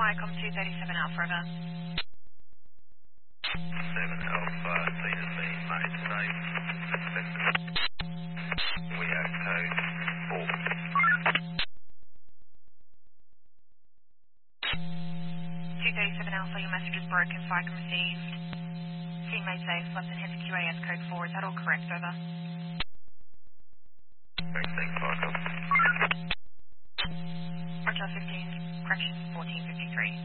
Vicom 237 Alpha, over. 7 Alpha, leader's been made safe. We have code 237 Alpha, your message is broken, Vicom received. Scene made safe, left and head to QAS code 4, is that all correct, over? 4. Thanks, Vicom. Roger 15, correction 1453.